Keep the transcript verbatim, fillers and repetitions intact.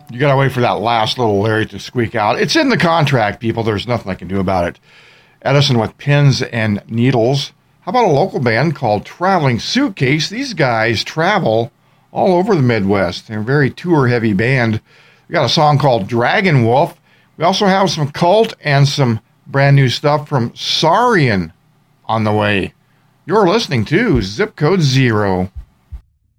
You got to wait for that last little lyric to squeak out. It's in the contract, people. There's nothing I can do about it. Edison with Pins and Needles. How about a local band called Traveling Suitcase? These guys travel all over the Midwest. They're a very tour-heavy band. We got a song called Dragon Wolf. We also have some Cult and some brand new stuff from Saurian on the way. You're listening to Zip Code Zero.